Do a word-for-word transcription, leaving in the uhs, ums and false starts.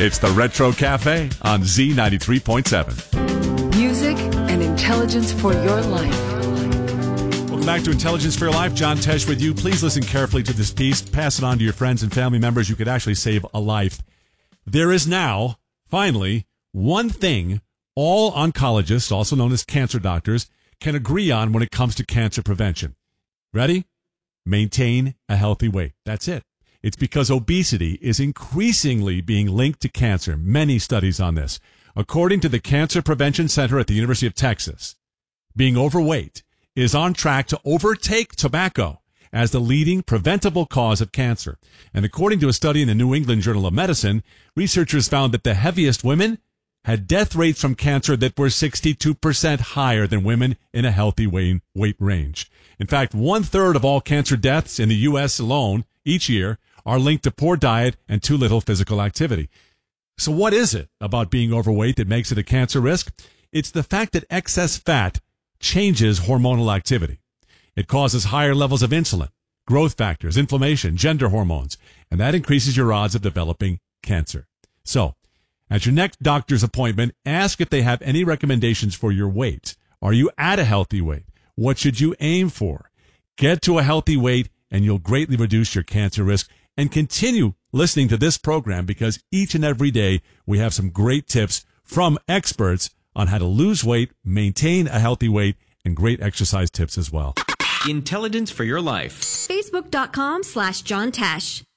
It's the Retro Cafe on Z ninety-three point seven. Music and intelligence for your life. Welcome back to Intelligence for Your Life. John Tesh with you. Please listen carefully to this piece. Pass it on to your friends and family members. You could actually save a life. There is now, finally, one thing all oncologists, also known as cancer doctors, can agree on when it comes to cancer prevention. Ready? Maintain a healthy weight. That's it. It's because obesity is increasingly being linked to cancer. Many studies on this. According to the Cancer Prevention Center at the University of Texas, being overweight is on track to overtake tobacco as the leading preventable cause of cancer. And according to a study in the New England Journal of Medicine, researchers found that the heaviest women had death rates from cancer that were sixty-two percent higher than women in a healthy weight range. In fact, one-third of all cancer deaths in the U S alone each year are linked to poor diet and too little physical activity. So what is it about being overweight that makes it a cancer risk? It's the fact that excess fat changes hormonal activity. It causes higher levels of insulin, growth factors, inflammation, gender hormones, and that increases your odds of developing cancer. So, at your next doctor's appointment, ask if they have any recommendations for your weight. Are you at a healthy weight? What should you aim for? Get to a healthy weight and you'll greatly reduce your cancer risk. And continue listening to this program because each and every day we have some great tips from experts on how to lose weight, maintain a healthy weight, and great exercise tips as well. Intelligence for Your Life. Facebook.com slash John Tesh.